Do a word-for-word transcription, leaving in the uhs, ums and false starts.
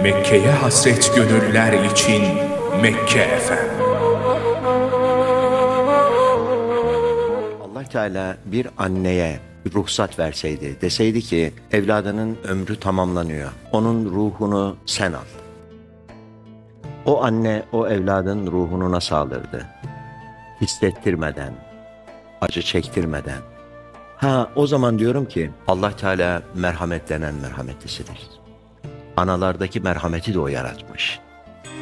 Mekke'ye hasret gönüller için Mekke F M. Allah Teala bir anneye ruhsat verseydi, deseydi ki evladının ömrü tamamlanıyor, onun ruhunu sen al. O anne o evladın ruhunu nasıl alırdı? Hissettirmeden, acı çektirmeden. Ha, o zaman diyorum ki Allah Teala merhametlenen merhametlisidir. Analardaki merhameti de o yaratmış.